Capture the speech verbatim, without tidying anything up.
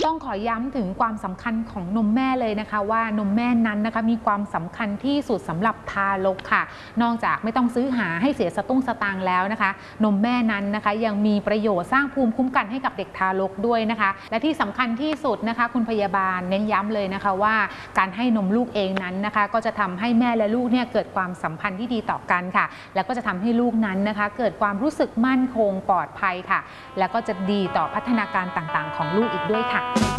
ต้องขอย้ำถึงความสำคัญของนมแม่เลยนะคะว่านมแม่นั้นนะคะมีความสำคัญที่สุดสำหรับทารกค่ะนอกจากไม่ต้องซื้อหาให้เสียสตุ้งสตางค์แล้วนะคะนมแม่นั้นนะคะยังมีประโยชน์สร้างภูมิคุ้มกันให้กับเด็กทารกด้วยนะคะและที่สำคัญที่สุดนะคะคุณพยาบาลเน้นย้ำเลยนะคะว่าการให้นมลูกเองนั้นนะคะก็จะทำให้แม่และลูกเนี่ยเกิดความสัมพันธ์ที่ดีต่อกันค่ะแล้วก็จะทำให้ลูกนั้นนะคะเกิดความรู้สึกมั่นคงปลอดภัยค่ะแล้วก็จะดีต่อพัฒนาการต่างๆของลูกอีกด้วยค่ะ